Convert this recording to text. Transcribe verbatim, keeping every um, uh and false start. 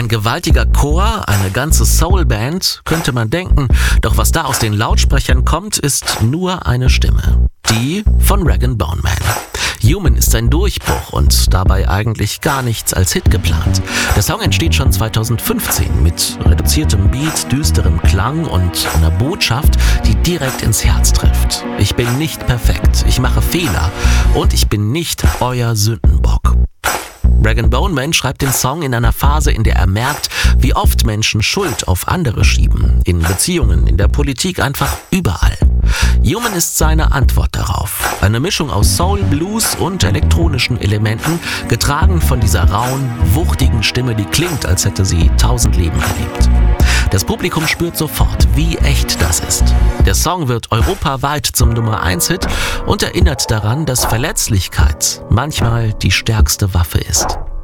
Ein gewaltiger Chor, eine ganze Soulband, könnte man denken, doch was da aus den Lautsprechern kommt, ist nur eine Stimme. Die von Rag and Bone Man. Human ist ein Durchbruch und dabei eigentlich gar nichts als Hit geplant. Der Song entsteht schon zweitausendfünfzehn mit reduziertem Beat, düsterem Klang und einer Botschaft, die direkt ins Herz trifft. Ich bin nicht perfekt, ich mache Fehler und ich bin nicht euer Sündenbock. Rag and Bone Man schreibt den Song in einer Phase, in der er merkt, wie oft Menschen Schuld auf andere schieben. In Beziehungen, in der Politik, einfach überall. Human ist seine Antwort darauf. Eine Mischung aus Soul, Blues und elektronischen Elementen, getragen von dieser rauen, wuchtigen Stimme, die klingt, als hätte sie tausend Leben erlebt. Das Publikum spürt sofort, wie echt das ist. Der Song wird europaweit zum Nummer eins Hit und erinnert daran, dass Verletzlichkeit manchmal die stärkste Waffe ist.